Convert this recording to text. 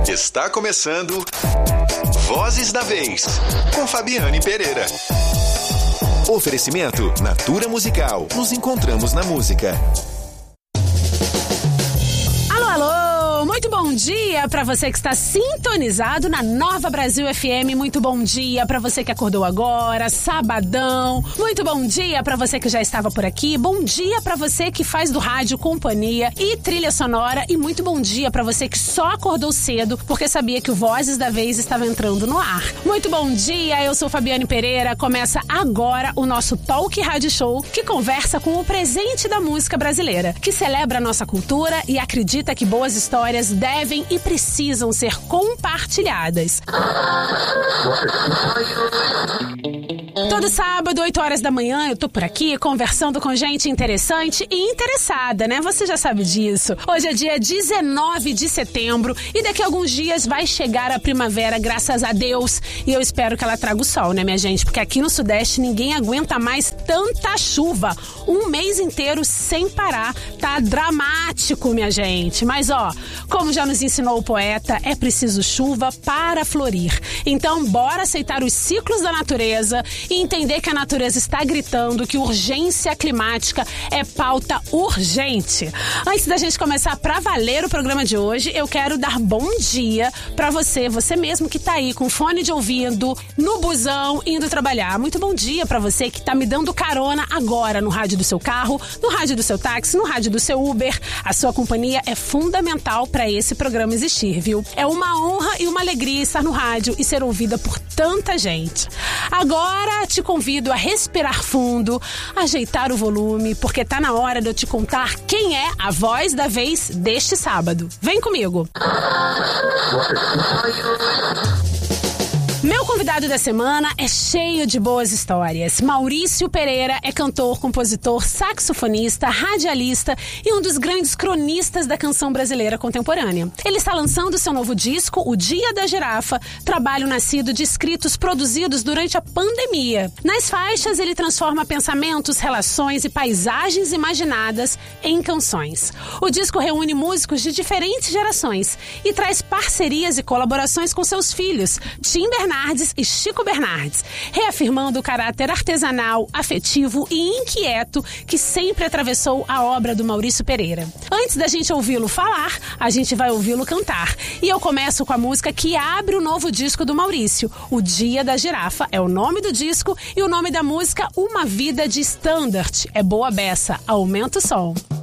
Está começando Vozes da Vez, com Fabiane Pereira. Oferecimento Natura Musical. Nos encontramos na música. Muito bom dia para você que está sintonizado na Nova Brasil FM. Muito bom dia para você que acordou agora, sabadão. Muito bom dia para você que já estava por aqui. Bom dia para você que faz do rádio companhia e trilha sonora. E muito bom dia para você que só acordou cedo porque sabia que o Vozes da Vez estava entrando no ar. Muito bom dia, eu sou Fabiane Pereira. Começa agora o nosso Talk Rádio Show, que conversa com o presente da música brasileira, que celebra a nossa cultura e acredita que boas histórias devem e precisam ser compartilhadas. Todo sábado, 8 horas da manhã, eu tô por aqui conversando com gente interessante e interessada, né? Você já sabe disso. Hoje é dia 19 de setembro e daqui a alguns dias vai chegar a primavera, graças a Deus. E eu espero que ela traga o sol, né, minha gente? Porque aqui no Sudeste ninguém aguenta mais tanta chuva. Um mês inteiro sem parar. Tá dramático, minha gente. Mas, ó, como já nos ensinou o poeta, é preciso chuva para florir. Então, bora aceitar os ciclos da natureza e entender que a natureza está gritando que urgência climática é pauta urgente. Antes da gente começar pra valer o programa de hoje, eu quero dar bom dia pra você mesmo que tá aí com fone de ouvido, no busão, indo trabalhar. Muito bom dia pra você que tá me dando carona agora no rádio do seu carro, no rádio do seu táxi, no rádio do seu Uber. A sua companhia é fundamental pra esse programa existir, viu? É uma honra e uma alegria estar no rádio e ser ouvida por tanta gente. Agora te convido a respirar fundo, ajeitar o volume, porque tá na hora de eu te contar quem é a voz da vez deste sábado. Vem comigo! Meu convidado da semana é cheio de boas histórias. Maurício Pereira é cantor, compositor, saxofonista, radialista e um dos grandes cronistas da canção brasileira contemporânea. Ele está lançando seu novo disco, O Dia da Girafa, trabalho nascido de escritos produzidos durante a pandemia. Nas faixas, ele transforma pensamentos, relações e paisagens imaginadas em canções. O disco reúne músicos de diferentes gerações e traz parcerias e colaborações com seus filhos, Tim Bernardes e Chico Bernardes, reafirmando o caráter artesanal, afetivo e inquieto que sempre atravessou a obra do Maurício Pereira. Antes da gente ouvi-lo falar, a gente vai ouvi-lo cantar. E eu começo com a música que abre o novo disco do Maurício. O Dia da Girafa é o nome do disco e o nome da música Uma Vida de Standard. É boa beça, aumenta o som.